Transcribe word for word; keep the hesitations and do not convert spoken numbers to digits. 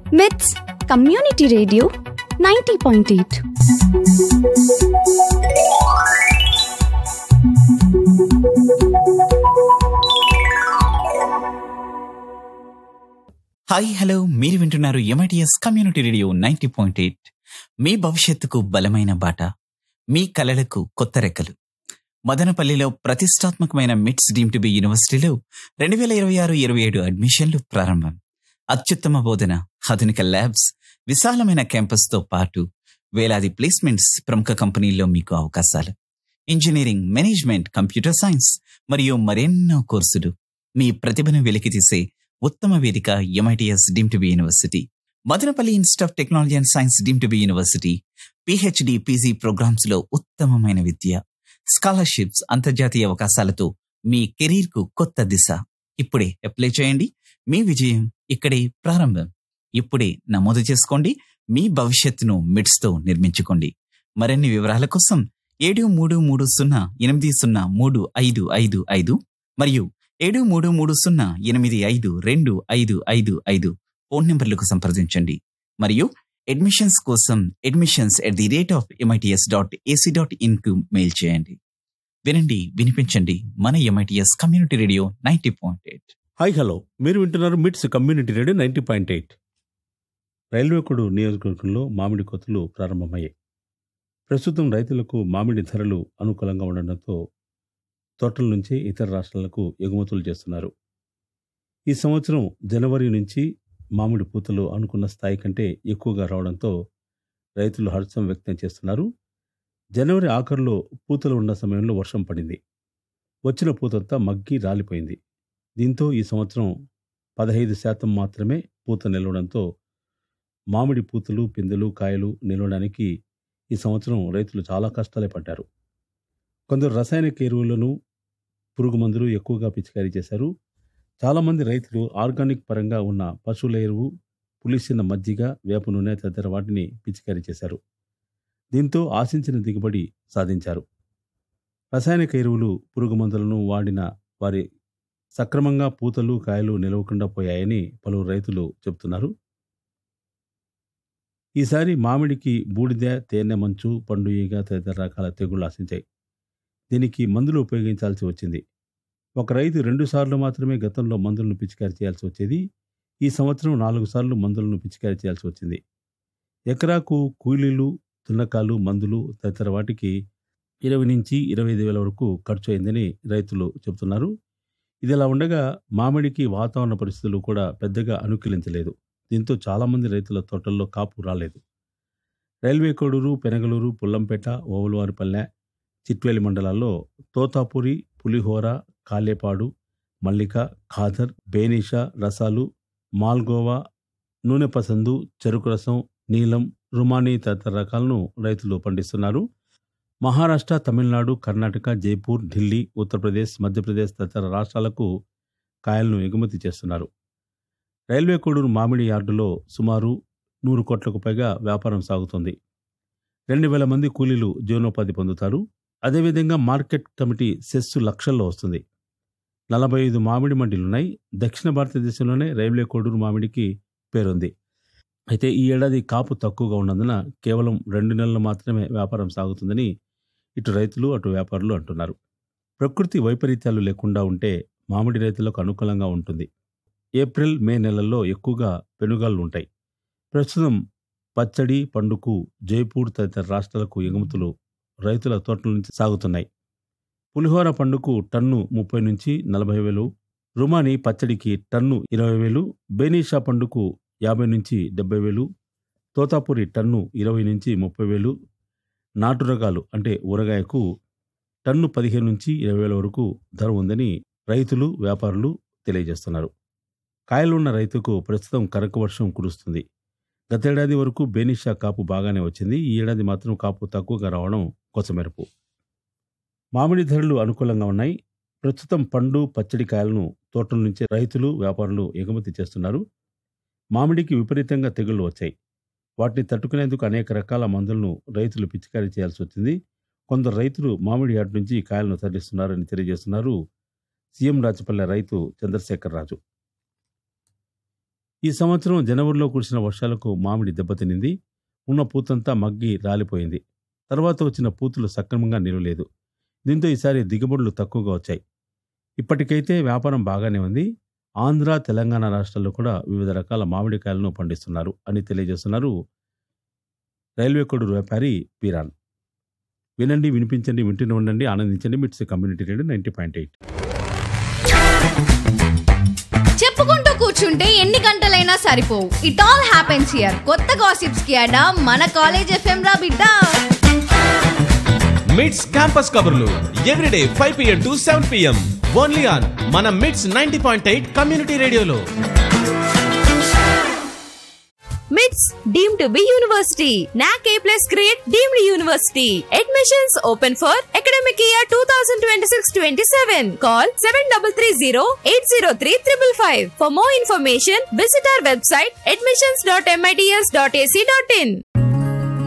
మిట్స్ community radio ninety point eight. Hi hello, మీరు వింటున్నారు MITS community radio ninety point eight. మీ భవిష్యత్తుకు బలమైన బాట, మీ కలలకు కొత్త రెక్కలు. మదనపల్లిలో ప్రతిష్టాత్మకమైన మిట్స్ డీమ్ టు బి యూనివర్సిటీలో రెండు వేల ఇరవై ఆరు ఇరవై ఏడు అడ్మిషన్లు ప్రారంభం. అత్యుత్తమ బోధన, ఆధునిక ల్యాబ్స్, విశాలమైన క్యాంపస్ తో పాటు వేలాది ప్లేస్మెంట్స్, ప్రముఖ కంపెనీల్లో మీకు అవకాశాలు. ఇంజనీరింగ్, మేనేజ్మెంట్, కంప్యూటర్ సైన్స్ మరియు మరెన్నో కోర్సులు. మీ ప్రతిభను వెలికితీసే ఉత్తమ వేదిక MITS deem to be university. Madanapalle institute of technology and science deem to be university. PhD, PG programmes లో ఉత్తమమైన విద్య, స్కాలర్షిప్స్, అంతర్జాతీయ అవకాశాలతో మీ కెరీర్ కు కొత్త దిశ. ఇప్పుడే అప్లై చేయండి. మీ విజయం ఇక్కడే ప్రారంభం. ఇప్పుడే నమోదు చేసుకోండి. మీ భవిష్యత్తును మిడ్స్ తో నిర్మించుకోండి. మరిన్ని వివరాల కోసం ఏడు మూడు మూడు సున్నా ఎనిమిది సున్నా మూడు ఐదు ఐదు ఐదు మరియు ఏడు మూడు మూడు సున్నా ఎనిమిది ఐదు రెండు ఐదు ఐదు ఐదు ఫోన్ నెంబర్లకు సంప్రదించండి. మరియు అడ్మిషన్స్ కోసం admissions at the rate of MITS dot AC dot in కు మెయిల్ చేయండి. వినండి, వినిపించండి. మన MITS community radio ninety point eight. Hi hello, మీరు వింటున్నారు మిట్స్ community radio ninety point eight. Railway code నియోజకవర్గంలో మామిడి కోతలు ప్రారంభమయ్యాయి. ప్రస్తుతం రైతులకు మామిడి ధరలు అనుకూలంగా ఉండడంతో తోటల నుంచి ఇతర రాష్ట్రాలకు ఎగుమతులు చేస్తున్నారు. ఈ సంవత్సరం జనవరి నుంచి మామిడి పూతలు అనుకున్న స్థాయి కంటే ఎక్కువగా రావడంతో రైతులు హర్షం వ్యక్తం చేస్తున్నారు. జనవరి ఆఖరులో పూతలు ఉన్న సమయంలో వర్షం పడింది. వచ్చిన పూతంతా మగ్గి రాలిపోయింది. దీంతో ఈ సంవత్సరం పదహైదు శాతం మాత్రమే పూత నిలవడంతో మామిడి పూతలు, పిందెలు, కాయలు నిలవడానికి ఈ సంవత్సరం రైతులు చాలా కష్టాలే పడ్డారు. కొందరు రసాయనిక ఎరువులను, పురుగు మందులు ఎక్కువగా పిచికారీ చేశారు. చాలామంది రైతులు ఆర్గానిక్ పరంగా ఉన్న పశువుల ఎరువు, పులిసిన మజ్జిగ, వేప నూనె తదితర వాటిని పిచికారీ చేశారు. దీంతో ఆశించిన దిగుబడి సాధించారు. రసాయనిక ఎరువులు, పురుగు మందులను వాడిన వారి సక్రమంగా పూతలు, కాయలు నిలవకుండా పోయాయని పలువురు రైతులు చెబుతున్నారు. ఈసారి మామిడికి బూడిద, తేనె మంచు, పండు ఈగ తదితర రకాల తెగుళ్లు ఆశించాయి. దీనికి మందులు ఉపయోగించాల్సి వచ్చింది. ఒక రైతు రెండు సార్లు మాత్రమే గతంలో మందులను పిచికారీ చేయాల్సి వచ్చేది. ఈ సంవత్సరం నాలుగు సార్లు మందులను పిచికారీ చేయాల్సి వచ్చింది. ఎకరాకు కూలీలు, తున్నకాలు, మందులు తదితర వాటికి ఇరవై నుంచి ఇరవై ఐదు వేల వరకు ఖర్చు అయిందని రైతులు చెబుతున్నారు. ఇదిలా ఉండగా మామిడికి వాతావరణ పరిస్థితులు కూడా పెద్దగా అనుకూలించలేదు. దీంతో చాలామంది రైతుల తోటల్లో కాపు రాలేదు. రైల్వే కోడూరు, పెనగలూరు, పుల్లంపేట, ఓవలవారిపల్లె, చిట్వేలి మండలాల్లో తోతాపురి, పులిహోర, కాలేపాడు, మల్లిక, ఖాదర్, బేనిష రసాలు, మాల్గోవా, నూనె పసందు, చెరుకు రసం, నీలం, రుమానీ తదితర రకాలను రైతులు పండిస్తున్నారు. మహారాష్ట్ర, తమిళనాడు, కర్ణాటక, జైపూర్, ఢిల్లీ, ఉత్తరప్రదేశ్, మధ్యప్రదేశ్ తదితర రాష్ట్రాలకు కాయలను ఎగుమతి చేస్తున్నారు. రైల్వే కోడూరు మామిడి యార్డులో సుమారు నూరు కోట్లకు పైగా వ్యాపారం సాగుతుంది. రెండు వేల మంది కూలీలు జీవనోపాధి పొందుతారు. అదేవిధంగా మార్కెట్ కమిటీ సెస్సు లక్షల్లో వస్తుంది. నలభై ఐదు మామిడి మండీలున్నాయి. దక్షిణ భారతదేశంలోనే రైల్వే కోడూరు మామిడికి పేరుంది. అయితే ఈ ఏడాది కాపు తక్కువగా ఉన్నందున కేవలం రెండు నెలలు మాత్రమే వ్యాపారం సాగుతుందని ఇటు రైతులు, అటు వ్యాపారులు అంటున్నారు. ప్రకృతి వైపరీత్యాలు లేకుండా ఉంటే మామిడి రైతులకు అనుకూలంగా ఉంటుంది. ఏప్రిల్, మే నెలల్లో ఎక్కువగా పెనుగాళ్లు ఉంటాయి. ప్రస్తుతం పచ్చడి, పండుకు జైపూర్ తదితర రాష్ట్రాలకు ఎగుమతులు రైతుల తోటల నుంచి సాగుతున్నాయి. పులిహోర పండుకు టన్ను ముప్పై నుంచి నలభై వేలు, రుమాని పచ్చడికి టన్ను ఇరవై వేలు, బేనీషా పండుకు యాభై నుంచి డెబ్బై వేలు, తోతాపురి టన్ను ఇరవై నుంచి ముప్పై వేలు, నాటు రకాలు అంటే ఊరగాయకు టన్ను పదిహేను నుంచి ఇరవై వేల వరకు ధర ఉందని రైతులు, వ్యాపారులు తెలియజేస్తున్నారు. కాయలున్న రైతుకు ప్రస్తుతం కనక వర్షం కురుస్తుంది. గతేడాది వరకు బేనిషా కాపు బాగానే వచ్చింది. ఈ ఏడాది మాత్రం కాపు తక్కువగా రావడం కొసమెరుపు. మామిడి ధరలు అనుకూలంగా ఉన్నాయి. ప్రస్తుతం పండు, పచ్చడి కాయలను తోటల నుంచి రైతులు, వ్యాపారులు ఎగుమతి చేస్తున్నారు. మామిడికి విపరీతంగా తెగుళ్లు వచ్చాయి. వాటిని తట్టుకునేందుకు అనేక రకాల మందులను రైతులు పిచికారీ చేయాల్సి వచ్చింది. కొందరు రైతులు మామిడి యార్డు నుంచి కాయలను తరలిస్తున్నారని తెలియజేస్తున్నారు సీఎం రాజపల్లె రైతు చంద్రశేఖర్ రాజు. ఈ సంవత్సరం జనవరిలో కురిసిన వర్షాలకు మామిడి దెబ్బతినింది. ఉన్న పూతంతా మగ్గి రాలిపోయింది. తర్వాత వచ్చిన పూతులు సక్రమంగా నిలవలేదు. దీంతో ఈసారి దిగుబడులు తక్కువగా వచ్చాయి. ఇప్పటికైతే వ్యాపారం బాగానే ఉంది. ఆంధ్ర, తెలంగాణ రాష్ట్రాల్లో కూడా వివిధ రకాల మామిడికాయలను పండిస్తున్నారు అని తెలియజేస్తున్నారు రైల్వే కోడూరు వ్యాపారి పీరాన్. వినండి, వినిపించండి, వింటూనే ఉండండి, ఆనందించండి. మిట్స్ community radio ninety point eight. చెప్పుకుంటూ కూర్చుంటే ఎన్ని గంటలైనా సరిపోవు. It all happens here. కొత్త గాసిప్స్ కి అడా మన కాలేజ్ ఎఫ్ఎం రా బిడ్డ. మిట్స్ క్యాంపస్ కబుర్లు everyday five PM to seven PM only on మన మిట్స్ నైంటీ పాయింట్ ఎయిట్ కమ్యూనిటీ రేడియోలో. మిట్స్ డీమ్డ్ టు బి యూనివర్సిటీ. నాక్ ఏ plus grade deemed university. Admissions open for academic year two thousand twenty six twenty seven. Call seven three three zero eight zero three five five. For more information visit our website admissions dot MITS dot AC dot in.